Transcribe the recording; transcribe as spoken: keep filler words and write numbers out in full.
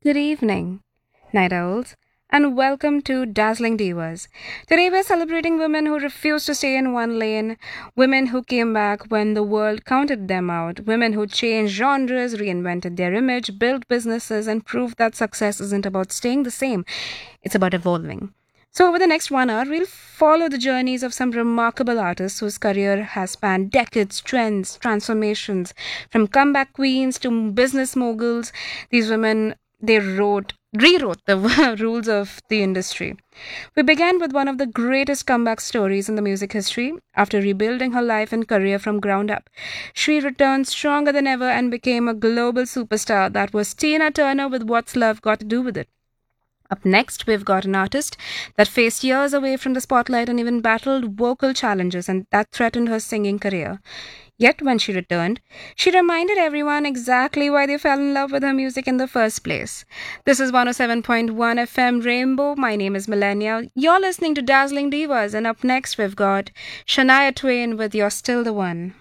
Good evening, night owls, and welcome to Dazzling Divas. Today we're celebrating women who refused to stay in one lane, women who came back when the world counted them out, women who changed genres, reinvented their image, built businesses, and proved that success isn't about staying the same, it's about evolving. So, over the next one hour, we'll follow the journeys of some remarkable artists whose career has spanned decades, trends, transformations, from comeback queens to business moguls. These women, they wrote, rewrote the rules of the industry. We began with one of the greatest comeback stories in the music history. After rebuilding her life and career from ground up, she returned stronger than ever and became a global superstar. That was Tina Turner with What's Love Got to Do with It. Up next, we've got an artist that faced years away from the spotlight and even battled vocal challenges and that threatened her singing career. Yet, when she returned, she reminded everyone exactly why they fell in love with her music in the first place. This is one oh seven point one F M Rainbow. My name is Millennia. You're listening to Dazzling Divas, and up next, we've got Shania Twain with You're Still the One.